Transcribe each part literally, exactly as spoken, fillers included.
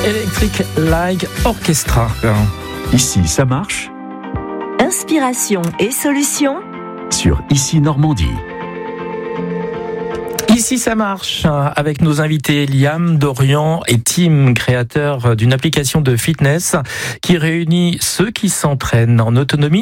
Electric Light Orchestra. Ici, ça marche. Inspiration et solutions Sur Ici Normandie. Ici ça marche avec nos invités Liam, Dorian et Tim, créateurs d'une application de fitness qui réunit ceux qui s'entraînent en autonomie,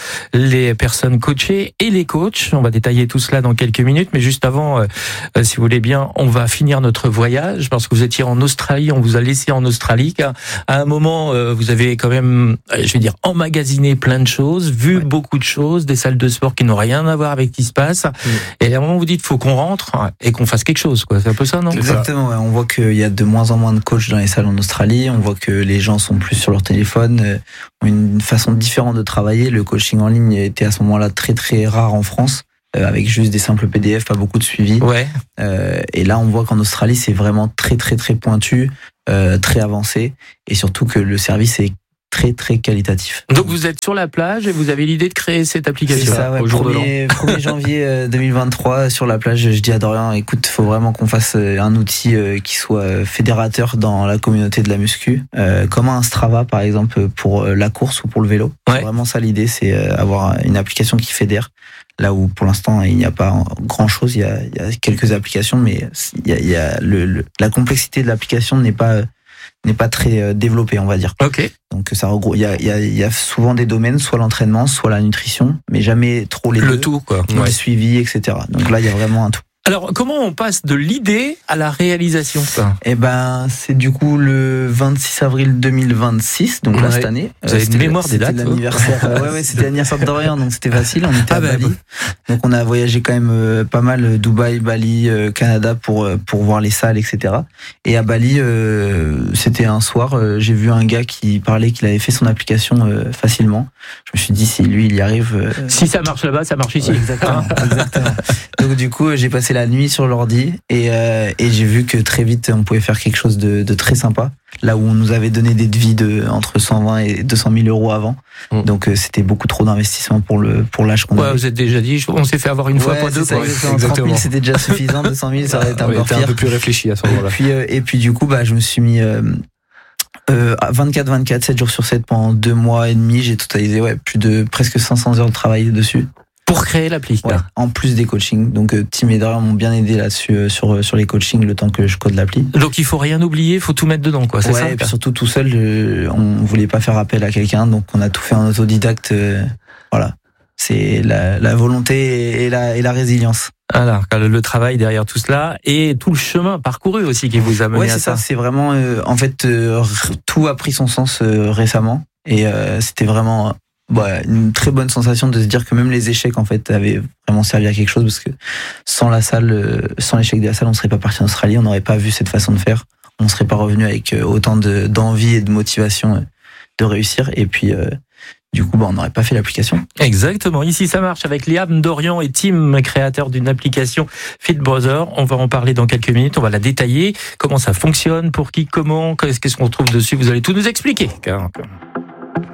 les personnes coachées et les coachs. On va détailler tout cela dans quelques minutes, mais juste avant, euh, si vous voulez bien, on va finir notre voyage parce que vous étiez en Australie, on vous a laissé en Australie. À un moment, euh, vous avez quand même, je vais dire, emmagasiné plein de choses, vu ouais. beaucoup de choses, des salles de sport qui n'ont rien à voir avec ce qui se passe. Mmh. Et à un moment, vous dites, faut qu'on rentre et qu'on fasse quelque chose, quoi. C'est un peu ça, non? Exactement, ouais. On voit qu'il y a de moins en moins de coachs dans les salles en Australie, on voit que les gens sont plus sur leur téléphone, euh, ont une façon différente de travailler. Le coaching en ligne était à ce moment-là très très rare en France, euh, avec juste des simples P D F, pas beaucoup de suivi. Ouais. Euh, et là, on voit qu'en Australie, c'est vraiment très très très pointu, euh, très avancé, et surtout que le service est très très qualitatif. Donc vous êtes sur la plage et vous avez l'idée de créer cette application. C'est ça, ouais, au jour premier, de l'an. premier janvier deux mille vingt-trois, sur la plage, je dis à Dorian, écoute, faut vraiment qu'on fasse un outil qui soit fédérateur dans la communauté de la muscu, euh, comme un Strava par exemple pour la course ou pour le vélo. Ouais. C'est vraiment ça l'idée, c'est avoir une application qui fédère. Là où pour l'instant il n'y a pas grand chose, il y a, il y a quelques applications, mais il y a, il y a le, le, la complexité de l'application n'est pas n'est pas très développé, on va dire. Ok. Donc ça regroupe. Il y a, il y a, il y a souvent des domaines, soit l'entraînement, soit la nutrition, mais jamais trop les le deux. tout, quoi. Le ouais. suivi, et cetera. Donc là, il y a vraiment un tout. Alors, comment on passe de l'idée à la réalisation? Eh ben, c'est du coup le vingt-six avril deux mille vingt-six, donc ouais. là cette année. Vous avez une mémoire des dates. C'était l'anniversaire. euh, ouais, ouais, c'était l'anniversaire de Dorian, donc c'était facile. On était ah à bah, Bali, bah. donc on a voyagé quand même euh, pas mal, Dubaï, Bali, euh, Canada pour pour voir les salles, et cetera. Et à Bali, euh, c'était un soir, euh, j'ai vu un gars qui parlait qu'il avait fait son application euh, facilement. Je me suis dit si lui il y arrive. Euh... Si ça marche là-bas, ça marche ici. Ouais, exactement. exactement. Donc du coup, j'ai passé la nuit sur l'ordi et, euh, et j'ai vu que très vite on pouvait faire quelque chose de, de très sympa. Là où on nous avait donné des devis de entre cent vingt et deux cent mille euros avant, mmh. donc euh, c'était beaucoup trop d'investissement pour le pour l'âge qu'on ouais, avait. Vous êtes déjà dit, on s'est fait avoir une fois ouais, pour deux. Ça, quoi. exactement. trente mille c'était déjà suffisant, deux cent mille ça aurait été ouais, encore pire. un peu plus réfléchi à ce moment-là. Et puis euh, et puis du coup bah je me suis mis euh, euh, vingt-quatre vingt-quatre, sept jours sur sept pendant deux mois et demi, j'ai totalisé ouais plus de presque cinq cents heures de travail dessus. Pour créer l'appli. Ouais, en plus des coachings. Donc Tim et Dorian m'ont bien aidé là-dessus euh, sur sur les coachings le temps que je code l'appli. Donc il faut rien oublier, il faut tout mettre dedans, quoi. C'est ouais, ça. Et puis surtout tout seul, euh, on voulait pas faire appel à quelqu'un, donc on a tout fait en autodidacte. Euh, voilà, c'est la, la volonté et la et la résilience. Alors le, le travail derrière tout cela et tout le chemin parcouru aussi qui vous a mené ouais, à c'est ça. ça. C'est vraiment euh, en fait euh, tout a pris son sens euh, récemment et euh, c'était vraiment ouais, une très bonne sensation de se dire que même les échecs en fait avaient vraiment servi à quelque chose parce que sans la salle, sans l'échec de la salle, on serait pas parti en Australie, on n'aurait pas vu cette façon de faire, on serait pas revenu avec autant de, d'envie et de motivation de réussir et puis euh, du coup bah, on n'aurait pas fait l'application. Exactement, ici ça marche avec Liam, Dorian et Tim, créateurs d'une application Fit Brother. On va en parler dans quelques minutes, on va la détailler, comment ça fonctionne, pour qui, comment, qu'est-ce qu'on trouve dessus, vous allez tout nous expliquer.